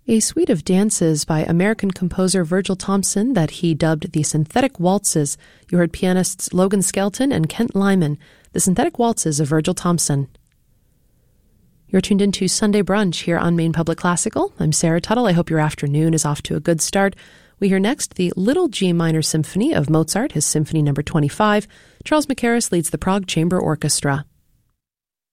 A suite of dances by American composer Virgil Thomson that he dubbed the Synthetic Waltzes. You heard pianists Logan Skelton and Kent Lyman. The Synthetic Waltzes of Virgil Thomson. You're tuned into Sunday Brunch here on Maine Public Classical. I'm Sarah Tuttle. I hope your afternoon is off to a good start. We hear next the Little G Minor Symphony of Mozart, his Symphony No. 25. Charles Mackerras leads the Prague Chamber Orchestra.